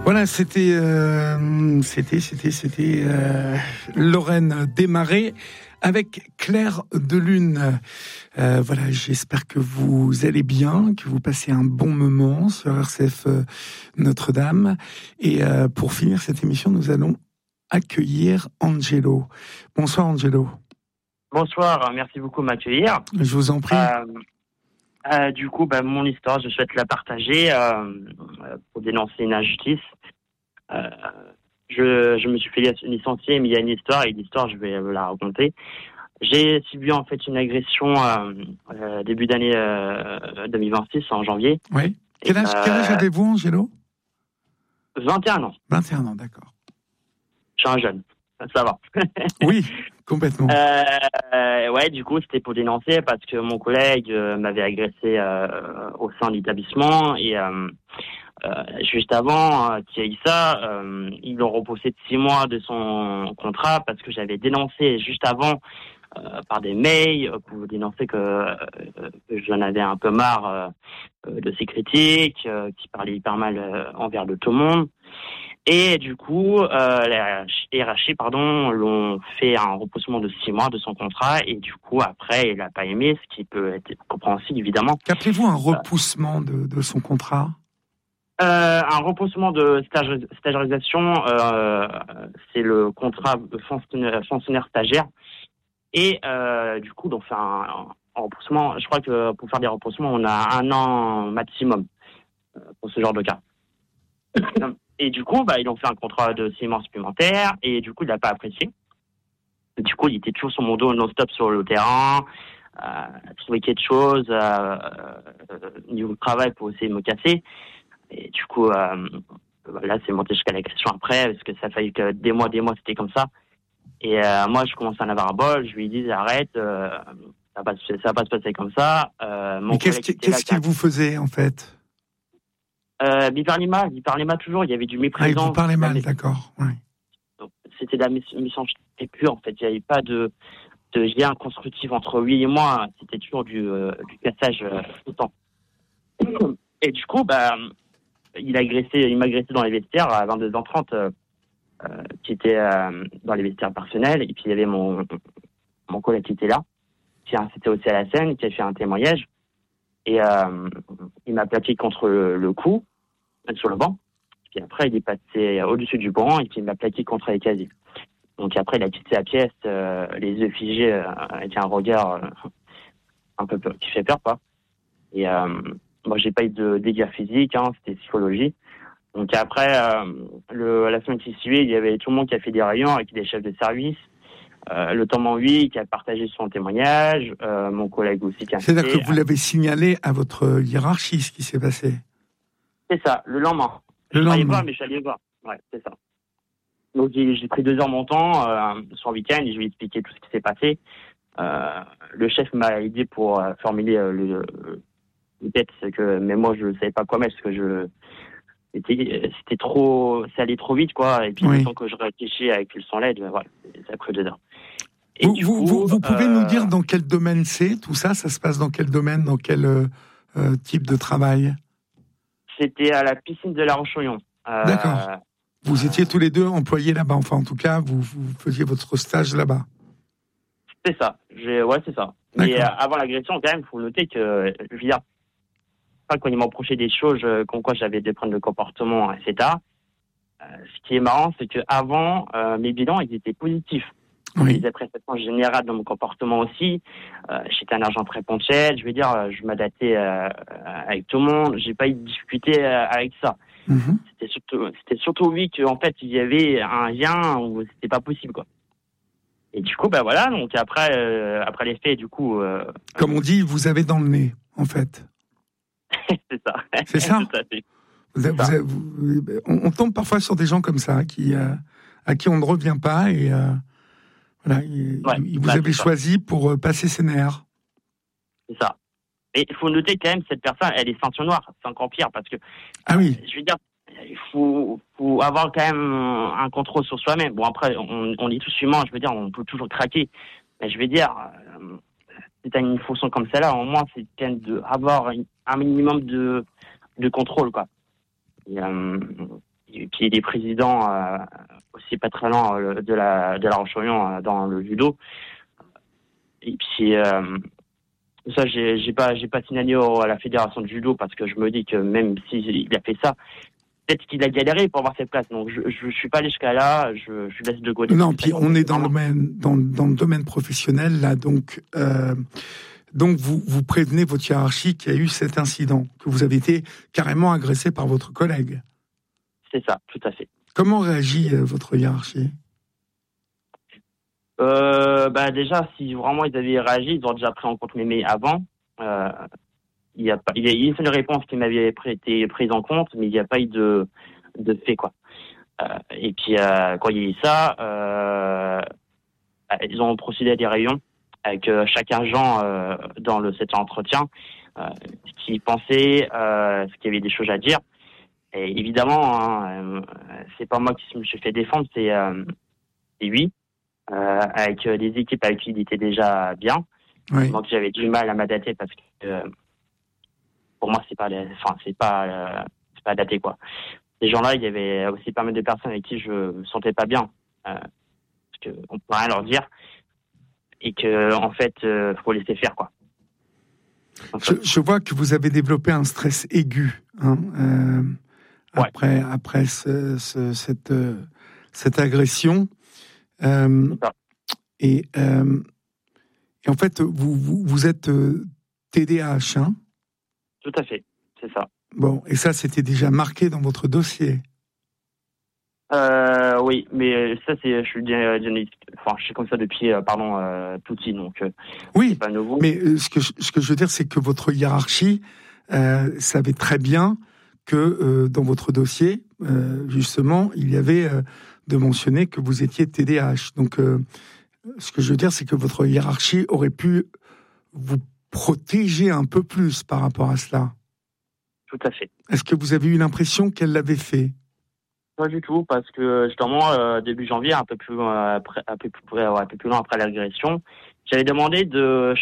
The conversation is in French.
Voilà, c'était Lorraine Desmarais avec Clair de Lune. Voilà, j'espère que vous allez bien, que vous passez un bon moment sur RCF Notre-Dame. Et pour finir cette émission, nous allons accueillir Angelo. Bonsoir Angelo. Bonsoir, merci beaucoup de m'accueillir. Je vous en prie. Du coup, mon histoire, je souhaite la partager pour dénoncer une injustice. Je me suis fait licencier, mais il y a une histoire, et l'histoire, je vais la raconter. J'ai subi en fait une agression début d'année 2026, en janvier. Oui. Quel âge avez-vous, Angelo ? 21 ans. 21 ans, d'accord. Je suis un jeune, ça va. Oui, complètement. Ouais, du coup, c'était pour dénoncer parce que mon collègue m'avait agressé au sein de l'établissement et juste avant qu'il y ait ça, ils l'ont repoussé de 6 mois de son contrat parce que j'avais dénoncé juste avant par des mails pour dénoncer que j'en avais un peu marre de ses critiques, qui parlaient hyper mal envers de tout le monde. Et du coup, les RH, l'ont fait un repoussement de 6 mois de son contrat. Et du coup, après, il n'a pas aimé, ce qui peut être compréhensible, évidemment. Qu'appelez-vous un repoussement de son contrat ? Un repoussement de stagiarisation, c'est le contrat de fonctionnaire stagiaire. Et du coup, on fait un repoussement. Je crois que pour faire des repoussements, on a 1 an maximum pour ce genre de cas. Et du coup, ils ont fait un contrat de 6 mois supplémentaires et du coup, il n'a pas apprécié. Et du coup, il était toujours sur mon dos non-stop sur le terrain, trouver quelque chose niveau travail pour essayer de me casser. Et du coup, là, c'est monté jusqu'à l'agression après parce que ça a fallu que des mois, c'était comme ça. Et moi, je commence à en avoir un bol. Je lui dis, arrête, ça va pas se passer comme ça. Mais qu'est-ce qu'il vous faisait, en fait ? Il parlait mal toujours, il y avait du mépris. Il vous parlait mal, d'accord. Ouais. Donc, c'était de la méchanceté pure, en fait. Il n'y avait pas de lien constructif entre lui et moi. C'était toujours du cassage tout le temps. Et du coup, il m'a agressé dans les vestiaires à 22h30, qui était dans les vestiaires personnels. Et puis, il y avait mon collègue qui était là, qui a incité aussi à la scène, qui a fait un témoignage. Et il m'a plaqué contre le cou, sur le banc. Puis après, il est passé au-dessus du banc et puis il m'a plaqué contre les casiers. Donc après, il a quitté la pièce, les yeux figés, avec un regard un peu peur, qui fait peur, quoi. Et moi, j'ai pas eu de dégâts physiques, c'était psychologie. Donc après, la semaine qui suivait, il y avait tout le monde qui a fait des réunions avec des chefs de service. Le Temps 8 qui a partagé son témoignage, mon collègue aussi qui a... C'est-à-dire que vous l'avez signalé à votre hiérarchie, ce qui s'est passé ? C'est ça, le lendemain. Je suis allé voir. Ouais, c'est ça. Donc j'ai pris 2 heures mon temps sur le week-end et je lui ai expliqué tout ce qui s'est passé. Le chef m'a aidé pour formuler le texte, mais moi je ne savais pas quoi mettre parce que c'était trop, ça allait trop vite, quoi. Et puis le temps que je réfléchis avec le son LED, voilà, ça a pris 2 heures. Et vous pouvez nous dire dans quel domaine c'est tout ça ? Ça se passe dans quel domaine, dans quel type de travail ? C'était à la piscine de La Roche-Oyonnax. D'accord. Vous étiez tous les deux employés là-bas, enfin en tout cas, vous faisiez votre stage là-bas. C'est ça. C'est ça. Mais avant l'agression, quand même, il faut noter que, je veux dire, pas quand ils m'approchaient des choses comme quoi j'avais des problèmes de comportement, etc. Ce qui est marrant, c'est qu'avant, mes bilans, ils étaient positifs. Oui. Les appréciations générales dans mon comportement aussi. J'étais un agent très ponctuel. Je veux dire, je m'adaptais avec tout le monde. J'ai pas eu de difficulté avec ça. Mm-hmm. C'était surtout oui qu'en fait il y avait un lien où c'était pas possible, quoi. Et du coup, voilà. Donc après les faits, du coup. Comme on dit, vous avez dans le nez, en fait. C'est ça. C'est ça. Tout on tombe parfois sur des gens comme ça à qui on ne revient pas et voilà, vous avez choisi pour passer ses nerfs. C'est ça. Et il faut noter quand même, cette personne, elle est ceinture noire. C'est encore pire parce que. Ah oui. Je veux dire, il faut avoir quand même un contrôle sur soi-même. Bon, après, on est tous humains. Je veux dire, on peut toujours craquer. Mais je veux dire, si tu as une fonction comme celle-là, au moins, c'est quand même d'avoir un minimum de contrôle, quoi. Et Et puis il est président aussi pas très loin de la Roche-Orion dans le judo. Et puis ça, j'ai pas signalé à la fédération de judo parce que je me dis que même s'il a fait ça, peut-être qu'il a galéré pour avoir cette place. Donc je suis pas allé jusqu'à là. Je laisse de côté. Non, puis on est dans le domaine professionnel là, donc vous prévenez votre hiérarchie qu'il y a eu cet incident, que vous avez été carrément agressé par votre collègue. C'est ça, tout à fait. Comment réagit votre hiérarchie ? Déjà, si vraiment ils avaient réagi, ils auraient déjà pris en compte mes mails avant. Il y a une seule réponse qui m'avait été prise en compte, mais il n'y a pas eu de fait, quoi. Et puis, quand il y a eu ça, ils ont procédé à des réunions avec chaque agent dans cet entretien, qui pensait qu'il y avait des choses à dire. Et évidemment, c'est pas moi qui me suis fait défendre, c'est lui, avec les équipes avec qui il était déjà bien. Oui. Donc j'avais du mal à m'adapter parce que pour moi c'est pas adapté, quoi. Ces gens-là, il y avait aussi pas mal de personnes avec qui je me sentais pas bien, parce que on peut rien leur dire et que en fait faut laisser faire, quoi. Je vois que vous avez développé un stress aigu, hein, après cette agression, et en fait vous êtes TDAH, hein ? Tout à fait, c'est ça. Bon, et ça c'était déjà marqué dans votre dossier. Oui, mais ça je suis comme ça depuis tout petit, donc oui, c'est pas nouveau. Mais ce que je veux dire, c'est que votre hiérarchie savait très bien que dans votre dossier, justement, il y avait de mentionner que vous étiez TDAH. Donc, ce que je veux dire, c'est que votre hiérarchie aurait pu vous protéger un peu plus par rapport à cela. Tout à fait. Est-ce que vous avez eu l'impression qu'elle l'avait fait ? Pas du tout, parce que justement, début janvier, un peu plus loin après l'agression, j'avais demandé de